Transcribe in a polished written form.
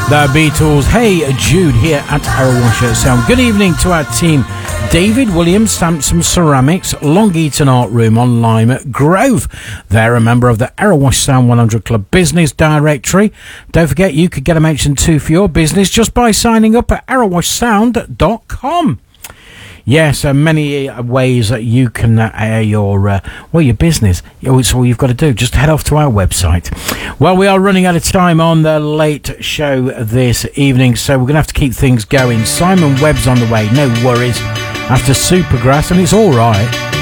The Beatles, Hey Jude, here at Arrowwasher Sound. Good evening to our team. David Williams, Sampson Ceramics, Long Eaton Art Room on Lime Grove. They're a member of the Arrowwash Sound 100 Club Business Directory. Don't forget, you could get a mention too for your business just by signing up at arrowwashsound.com. Yes, many ways that you can air your business. It's all you've got to do. Just head off to our website. Well, we are running out of time on the late show this evening, so we're going to have to keep things going. Simon Webb's on the way, no worries. After Supergrass, and it's all right.